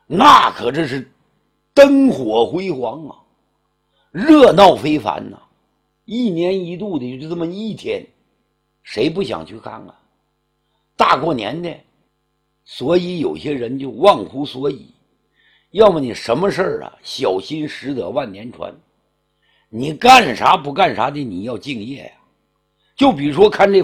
那可这是灯火辉煌啊，热闹非凡呐！一年一度的就这么一天，谁不想去看看？大过年的，所以有些人就忘乎所以。要么你什么事儿啊，小心驶得万年船。你干啥不干啥的，你要敬业呀。就比如说看这